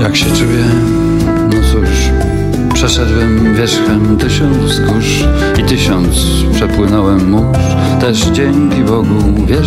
Jak się czuję? No cóż, przeszedłem wierzchem 1000 wzgórz i 1000 przepłynąłem mórz. Też dzięki Bogu, wiesz,